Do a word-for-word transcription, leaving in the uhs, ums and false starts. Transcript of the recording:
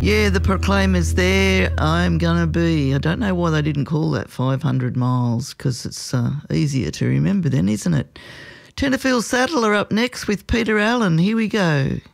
Yeah, the Proclaimer's there. I'm gonna be. I don't know why they didn't call that five hundred miles, because it's uh, easier to remember then, isn't it? Tenterfield Saddle are up next with Peter Allen. Here we go.